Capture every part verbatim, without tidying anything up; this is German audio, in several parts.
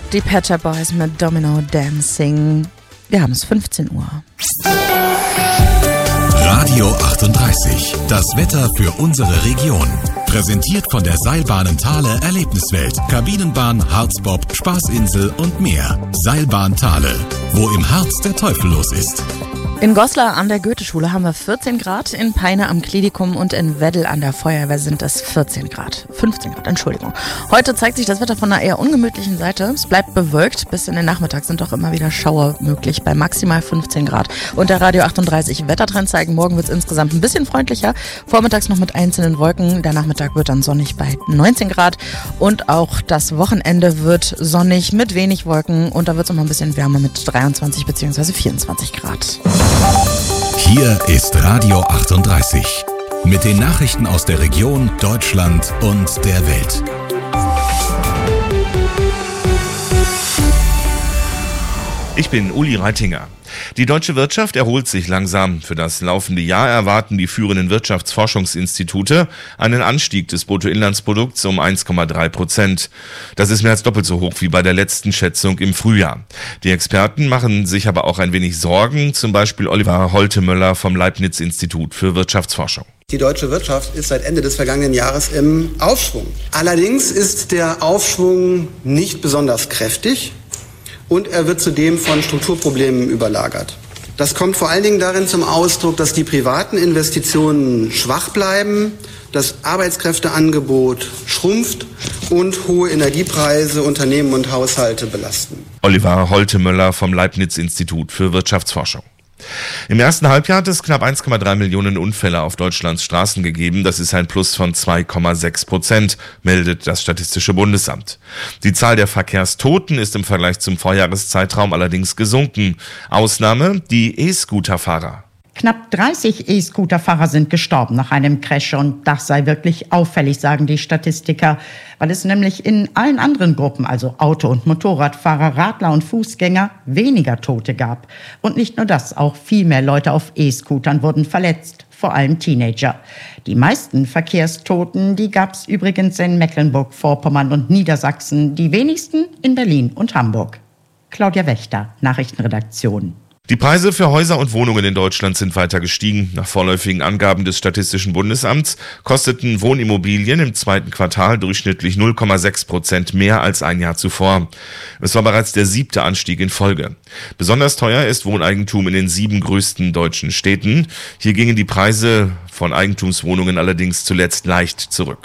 Die Pet Shop Boys mit Domino Dancing. Wir haben es fünfzehn Uhr. Radio achtunddreißig. Das Wetter für unsere Region. Präsentiert von der Seilbahnen Thale Erlebniswelt. Kabinenbahn, Harzbob, Spaßinsel und mehr. Seilbahn Thale. Wo im Harz der Teufel los ist. In Goslar an der Goetheschule haben wir vierzehn Grad, in Peine am Klinikum und in Weddel an der Feuerwehr sind es vierzehn Grad. fünfzehn Grad, Entschuldigung. Heute zeigt sich das Wetter von einer eher ungemütlichen Seite. Es bleibt bewölkt, bis in den Nachmittag sind auch immer wieder Schauer möglich bei maximal fünfzehn Grad. Und der Radio achtunddreißig Wettertrend zeigen, morgen wird es insgesamt ein bisschen freundlicher. Vormittags noch mit einzelnen Wolken, der Nachmittag wird dann sonnig bei neunzehn Grad. Und auch das Wochenende wird sonnig mit wenig Wolken und da wird es noch ein bisschen wärmer mit dreiundzwanzig bzw. vierundzwanzig Grad. Hier ist Radio achtunddreißig mit den Nachrichten aus der Region, Deutschland und der Welt. Ich bin Uli Reitinger. Die deutsche Wirtschaft erholt sich langsam. Für das laufende Jahr erwarten die führenden Wirtschaftsforschungsinstitute einen Anstieg des Bruttoinlandsprodukts um eins Komma drei Prozent. Das ist mehr als doppelt so hoch wie bei der letzten Schätzung im Frühjahr. Die Experten machen sich aber auch ein wenig Sorgen, zum Beispiel Oliver Holtemöller vom Leibniz-Institut für Wirtschaftsforschung. Die deutsche Wirtschaft ist seit Ende des vergangenen Jahres im Aufschwung. Allerdings ist der Aufschwung nicht besonders kräftig. Und er wird zudem von Strukturproblemen überlagert. Das kommt vor allen Dingen darin zum Ausdruck, dass die privaten Investitionen schwach bleiben, das Arbeitskräfteangebot schrumpft und hohe Energiepreise Unternehmen und Haushalte belasten. Oliver Holtemöller vom Leibniz-Institut für Wirtschaftsforschung. Im ersten Halbjahr hat es knapp eins Komma drei Millionen Unfälle auf Deutschlands Straßen gegeben. Das ist ein Plus von zwei Komma sechs Prozent, meldet das Statistische Bundesamt. Die Zahl der Verkehrstoten ist im Vergleich zum Vorjahreszeitraum allerdings gesunken. Ausnahme die E-Scooter-Fahrer. Knapp dreißig E-Scooter-Fahrer sind gestorben nach einem Crash und das sei wirklich auffällig, sagen die Statistiker, weil es nämlich in allen anderen Gruppen, also Auto- und Motorradfahrer, Radler und Fußgänger, weniger Tote gab. Und nicht nur das, auch viel mehr Leute auf E-Scootern wurden verletzt, vor allem Teenager. Die meisten Verkehrstoten, die gab es übrigens in Mecklenburg-Vorpommern und Niedersachsen, die wenigsten in Berlin und Hamburg. Claudia Wächter, Nachrichtenredaktion. Die Preise für Häuser und Wohnungen in Deutschland sind weiter gestiegen. Nach vorläufigen Angaben des Statistischen Bundesamts kosteten Wohnimmobilien im zweiten Quartal durchschnittlich null Komma sechs Prozent mehr als ein Jahr zuvor. Es war bereits der siebte Anstieg in Folge. Besonders teuer ist Wohneigentum in den sieben größten deutschen Städten. Hier gingen die Preise von Eigentumswohnungen allerdings zuletzt leicht zurück.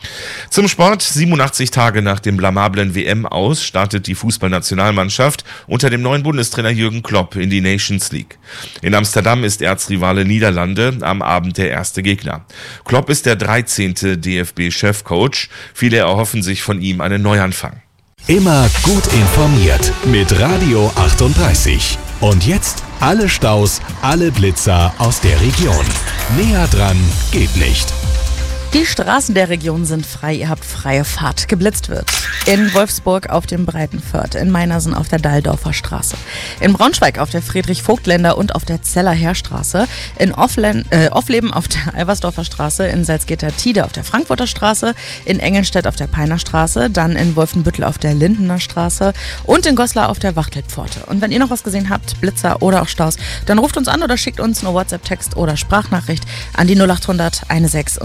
Zum Sport. siebenundachtzig Tage nach dem blamablen W M-Aus startet die Fußballnationalmannschaft unter dem neuen Bundestrainer Jürgen Klopp in die Nations League. In Amsterdam ist Erzrivale Niederlande am Abend der erste Gegner. Klopp ist der dreizehnte D F B-Chefcoach. Viele erhoffen sich von ihm einen Neuanfang. Immer gut informiert mit Radio achtunddreißig. Und jetzt alle Staus, alle Blitzer aus der Region. Näher dran geht nicht. Die Straßen der Region sind frei, ihr habt freie Fahrt. Geblitzt wird in Wolfsburg auf dem Breitenförth, in Meinersen auf der Dalldorfer Straße, in Braunschweig auf der Friedrich-Vogt-Länder und auf der Zeller Heerstraße, in Offlen, äh, Offleben auf der Alversdorfer Straße, in Salzgitter-Tide auf der Frankfurter Straße, in Engelstedt auf der Peiner Straße, dann in Wolfenbüttel auf der Lindener Straße und in Goslar auf der Wachtelpforte. Und wenn ihr noch was gesehen habt, Blitzer oder auch Staus, dann ruft uns an oder schickt uns eine WhatsApp-Text oder Sprachnachricht an die null acht hundert sechzehn